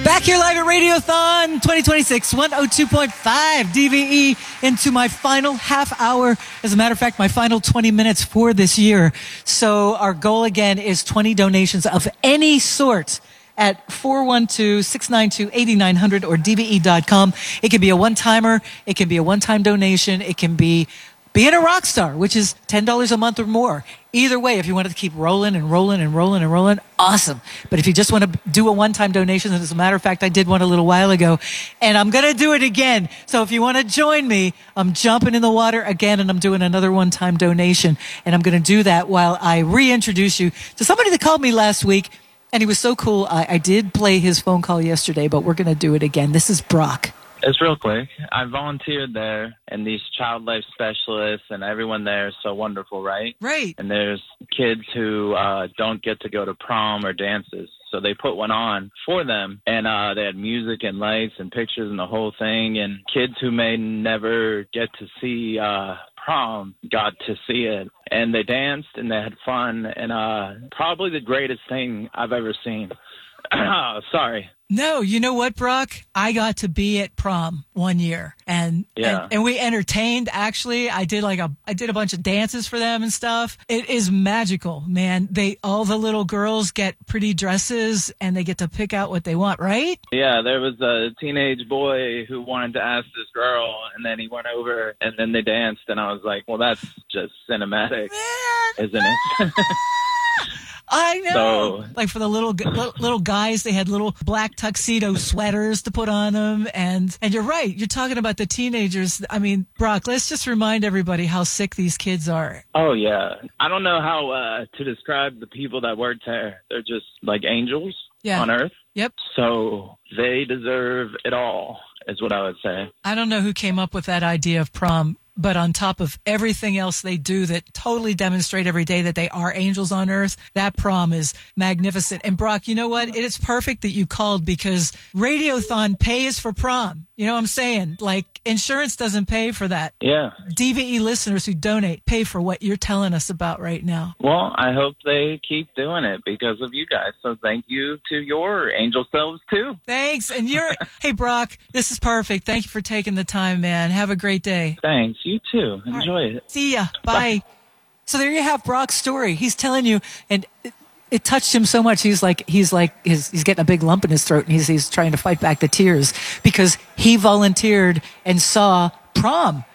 Back here live at Radiothon 2026, 102.5 DVE into my final half hour. As a matter of fact, my final 20 minutes for this year. So our goal again is 20 donations of any sort at 412-692-8900 or DVE.com. It can be a one-timer. It can be a one-time donation. It can be being a rock star, which is $10 a month or more. Either way, if you wanted to keep rolling and rolling and rolling and rolling, awesome. But if you just want to do a one-time donation, and as a matter of fact, I did one a little while ago, and I'm going to do it again. So if you want to join me, I'm jumping in the water again, and I'm doing another one-time donation. And I'm going to do that while I reintroduce you to somebody that called me last week, and he was so cool. I did play his phone call yesterday, but we're going to do it again. This is Brock. It's real quick. I volunteered there, and these child life specialists and everyone there is so wonderful, right? Right. And there's kids who don't get to go to prom or dances, so they put one on for them, and they had music and lights and pictures and the whole thing, and kids who may never get to see prom got to see it, and they danced and they had fun, and probably the greatest thing I've ever seen. Sorry. No, you know what, Brock? I got to be at prom one year, and we entertained. Actually, I did a bunch of dances for them and stuff. It is magical, man. All the little girls get pretty dresses, and they get to pick out what they want, right? Yeah, there was a teenage boy who wanted to ask this girl, and then he went over, and then they danced, and I was like, well, that's just cinematic, isn't it? I know. Like for the little guys, they had little black tuxedo sweaters to put on them. And you're right. You're talking about the teenagers. I mean, Brock, let's just remind everybody how sick these kids are. Oh, yeah. I don't know how to describe the people that work there. They're just like angels on Earth. Yep. So they deserve it all, is what I would say. I don't know who came up with that idea of prom, but on top of everything else they do that totally demonstrate every day that they are angels on earth, that prom is magnificent. And Brock, you know what? It is perfect that you called, because Radiothon pays for prom. You know what I'm saying? Like, insurance doesn't pay for that. Yeah. DVE listeners who donate pay for what you're telling us about right now. Well, I hope they keep doing it because of you guys. So thank you to your angel selves, too. Thanks. And hey, Brock, this is perfect. Thank you for taking the time, man. Have a great day. Thanks. You too. Enjoy it. See ya. Bye. So there you have Brock's story. He's telling you, and it touched him so much. He's getting a big lump in his throat, and he's trying to fight back the tears because he volunteered and saw prom.